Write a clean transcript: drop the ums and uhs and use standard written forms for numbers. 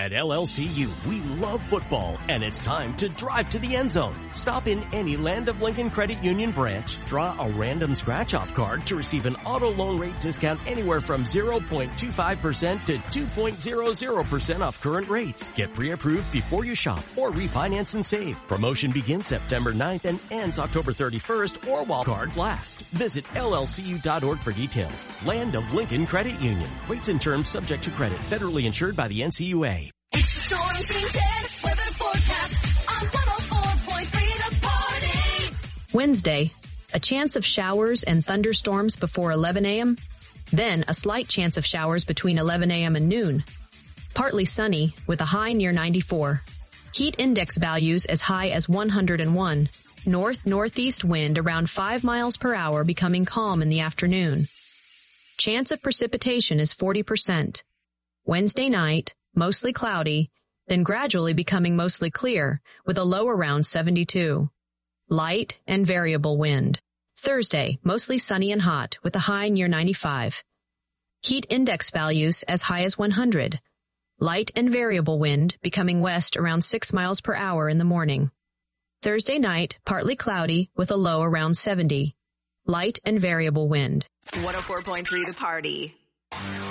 At LLCU, we love football, and it's time to drive to the end zone. Stop in any Land of Lincoln Credit Union branch, draw a random scratch-off card to receive an auto loan rate discount anywhere from 0.25% to 2.00% off current rates. Get pre-approved before you shop or refinance and save. Promotion begins September 9th and ends October 31st or while cards last. Visit llcu.org for details. Land of Lincoln Credit Union. Rates and terms subject to credit. Federally insured by the NCUA. It's the Storm Team 10 weather forecast on 104.3 The Party. Wednesday, a chance of showers and thunderstorms before 11 a.m., then a slight chance of showers between 11 a.m. and noon. Partly sunny with a high near 94. Heat index values as high as 101. North-northeast wind around 5 miles per hour becoming calm in the afternoon. Chance of precipitation is 40%. Wednesday night, mostly cloudy, then gradually becoming mostly clear with a low around 72. Light and variable wind. Thursday, mostly sunny and hot with a high near 95. Heat index values as high as 100. Light and variable wind becoming west around 6 miles per hour in the morning. Thursday night, partly cloudy with a low around 70. Light and variable wind. 104.3 The Party.